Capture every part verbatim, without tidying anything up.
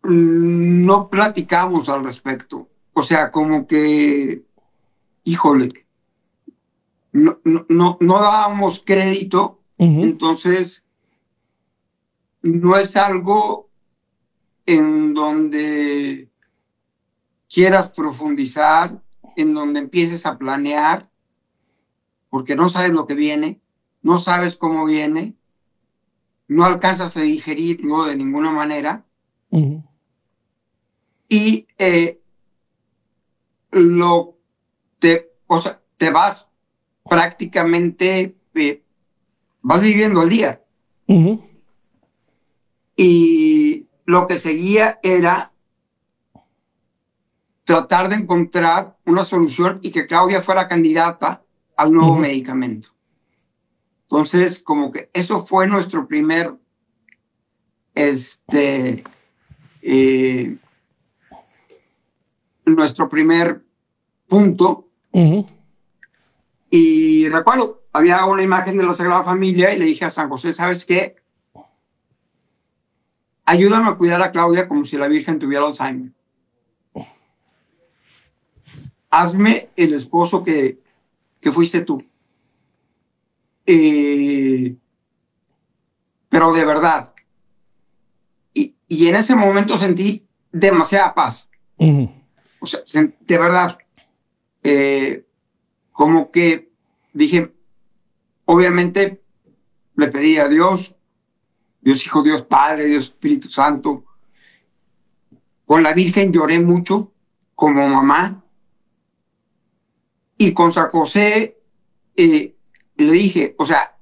no platicamos al respecto. O sea, como que, híjole, no, no, no, no dábamos crédito, Ujú. entonces no es algo en donde quieras profundizar, en donde empieces a planear, porque no sabes lo que viene, no sabes cómo viene, no alcanzas a digerirlo de ninguna manera Ujú. y eh, lo te, o sea, te vas prácticamente, eh, vas viviendo el día. Ujú. Y lo que seguía era tratar de encontrar una solución y que Claudia fuera candidata al nuevo Ujú. medicamento. Entonces, como que eso fue nuestro primer, este, eh, nuestro primer punto. Ujú. Y recuerdo, había una imagen de la Sagrada Familia y le dije a San José, ¿sabes qué? Ayúdame a cuidar a Claudia como si la Virgen tuviera Alzheimer. Hazme el esposo que, que fuiste tú. Eh, pero de verdad. Y, y en ese momento sentí demasiada paz. Ujú. O sea, de verdad, eh, como que dije, obviamente le pedí a Dios, Dios Hijo, Dios Padre, Dios Espíritu Santo. Con la Virgen lloré mucho como mamá. Y con San José eh, le dije, o sea,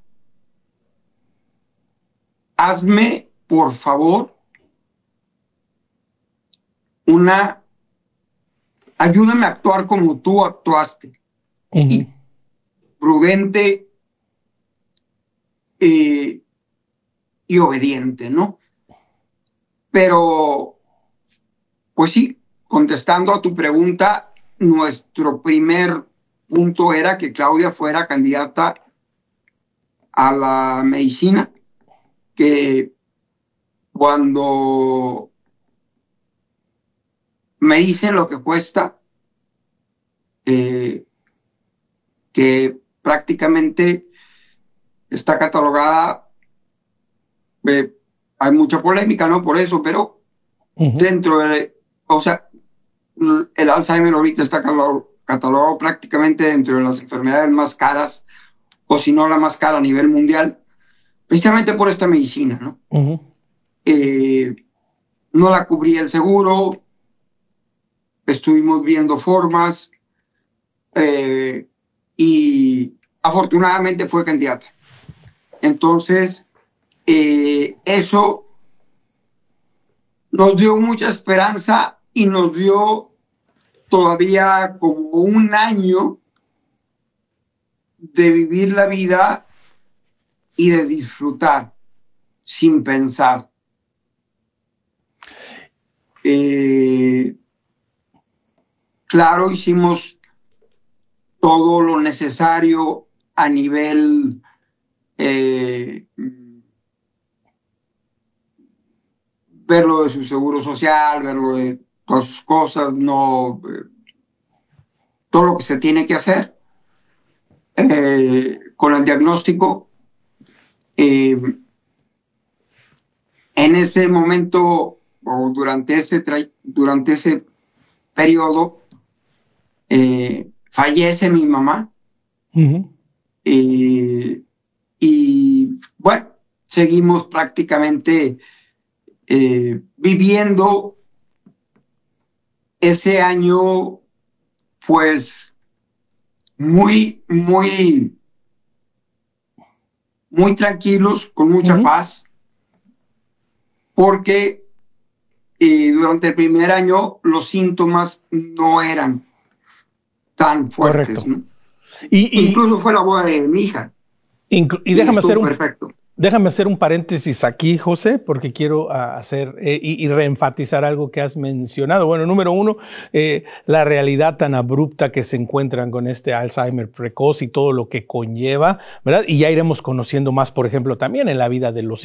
hazme, por favor, una, ayúdame a actuar como tú actuaste. Ujú. Y prudente eh, y obediente, ¿no? Pero, pues sí, contestando a tu pregunta, nuestro primer punto era que Claudia fuera candidata a la medicina, que cuando me dicen lo que cuesta, eh, que prácticamente está catalogada, eh, hay mucha polémica, ¿no? Por eso, pero Ujú. dentro de, o sea, el Alzheimer ahorita está catalogado prácticamente dentro de las enfermedades más caras, o si no la más cara a nivel mundial, precisamente por esta medicina, ¿no? Ujú. Eh, no la cubría el seguro, estuvimos viendo formas eh, y afortunadamente fue candidata. Entonces, eh, eso nos dio mucha esperanza y nos dio todavía como un año de vivir la vida y de disfrutar sin pensar. Eh, claro, hicimos todo lo necesario a nivel eh, ver lo de su seguro social, ver lo de todas sus cosas, no, eh, todo lo que se tiene que hacer eh, con el diagnóstico. Eh, en ese momento o durante ese, durante ese periodo eh, fallece mi mamá Ujú. eh, y bueno, seguimos prácticamente eh, viviendo ese año pues muy, muy, muy tranquilos, con mucha Ujú. paz, porque eh, durante el primer año los síntomas no eran tan fuertes, Correcto. ¿no? Y, y, Incluso fue la boda de mi hija inclu- y y déjame hacer estuvo un, perfecto. déjame hacer un paréntesis aquí, José, porque quiero ah, hacer eh, y, y reenfatizar algo que has mencionado. Bueno, número uno, eh, la realidad tan abrupta que se encuentran con este Alzheimer precoz y todo lo que conlleva, ¿verdad? Y ya iremos conociendo más, por ejemplo, también en la vida de los